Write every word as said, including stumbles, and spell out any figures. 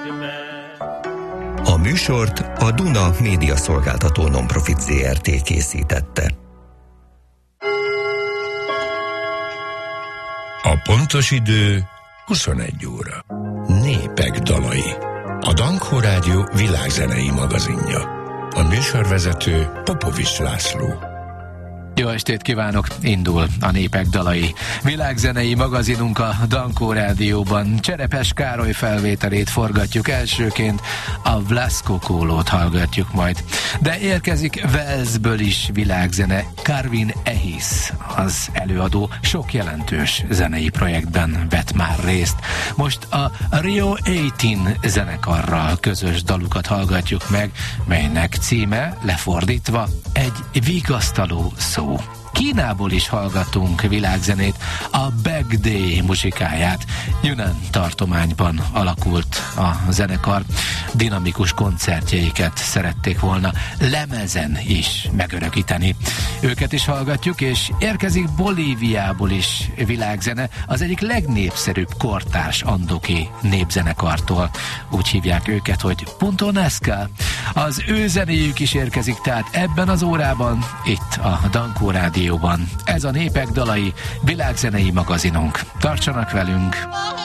A műsort a Duna Média Szolgáltató Nonprofit zé er té készítette. A pontos idő huszonegy óra. Népek dalai. A Dankó Rádió világzenei magazinja. A műsorvezető Popovics László. Jó estét kívánok! Indul a Népek dalai. Világzenei magazinunk a Dankó Rádióban. Cserepes Károly felvételét forgatjuk elsőként, a Vlaszko Kólót hallgatjuk majd. De érkezik Walesből is világzene. Carvin Ehis, az előadó, sok jelentős zenei projektben vett már részt. Most a Rio tizenyolc zenekarral közös dalukat hallgatjuk meg, melynek címe lefordítva egy vigasztaló szó. Kínából is hallgatunk világzenét, a Baekde muzsikáját. Yunnan tartományban alakult a zenekar, dinamikus koncertjeiket szerették volna lemezen is megörökíteni. Őket is hallgatjuk, és érkezik Bolíviából is világzene, az egyik legnépszerűbb kortárs andoki népzenekartól. Úgy hívják őket, hogy Punto Nazca. Az ő zenéjük is érkezik, tehát ebben az órában, itt a Dankó Rádióban. Ez a Népek dalai világzenei magazinunk. Tartsanak velünk!